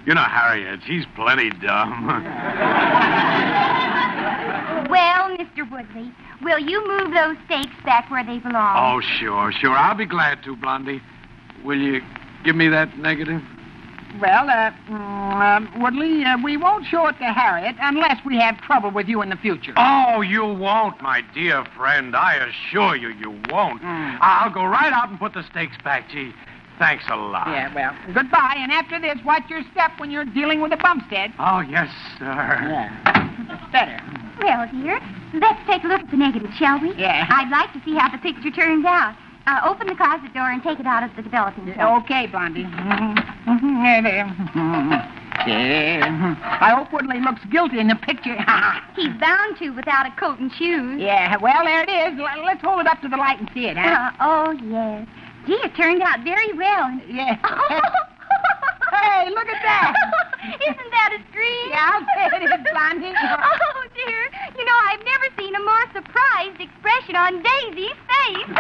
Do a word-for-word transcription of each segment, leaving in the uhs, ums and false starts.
You know Harriet, she's plenty dumb. Well, Mister Woodley, will you move those stakes back where they belong? Oh, sure, sure. I'll be glad to, Blondie. Will you give me that negative? Well, uh, mm, uh Woodley, uh, we won't show it to Harriet unless we have trouble with you in the future. Oh, you won't, my dear friend. I assure you, you won't. Mm. I'll go right out and put the stakes back. Gee, thanks a lot. Yeah, well, goodbye. And after this, watch your step when you're dealing with a Bumstead. Oh, yes, sir. Yeah, that's better. Well, dear, let's take a look at the negative, shall we? Yeah. I'd like to see how the picture turns out. Uh, open the closet door and take it out of the developing set. Okay, Blondie. Yeah. I hope Woodley looks guilty in the picture. He's bound to without a coat and shoes. Yeah, well, there it is. L- Let's hold it up to the light and see it, huh? Uh, oh, yes. Gee, it turned out very well. Yeah. Hey, look at that. Isn't that a dream? Yeah, I'll say it is, Blondie. Oh, dear. You know, I've never seen a more surprised expression on Daisy's face.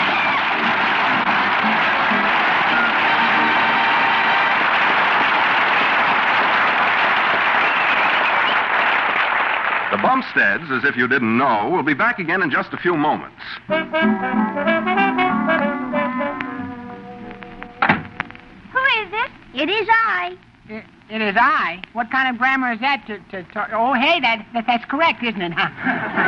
The Bumsteads, as if you didn't know, will be back again in just a few moments. Who is it? It is I. It, it is I. What kind of grammar is that to... to, to oh, hey, that, that that's correct, isn't it, huh?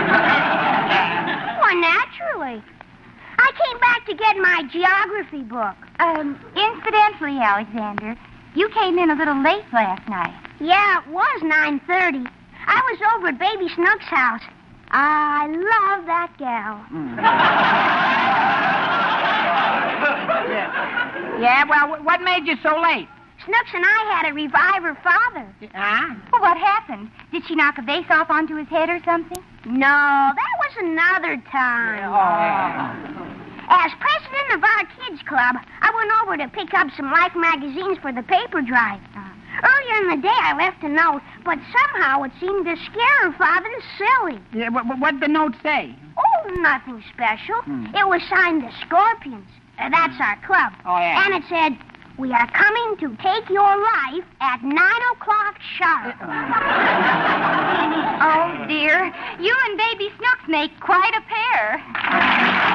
Why, naturally. I came back to get my geography book. Um, incidentally, Alexander, you came in a little late last night. Yeah, it was nine thirty. I was over at Baby Snook's house. I love that gal. Mm. yeah. yeah, well, what made you so late? Snooks and I had to revive her father. Huh? Well, what happened? Did she knock a vase off onto his head or something? No, that was another time. Oh. As president of our kids' club, I went over to pick up some Life magazines for the paper drive. Uh, earlier in the day, I left a note, but somehow it seemed to scare her father silly. Yeah, what, what'd the note say? Oh, nothing special. Hmm. It was signed the Scorpions. Uh, that's our club. Oh, yeah. And it said, "We are coming to take your life at nine o'clock sharp." Oh, dear. You and Baby Snooks make quite a pair.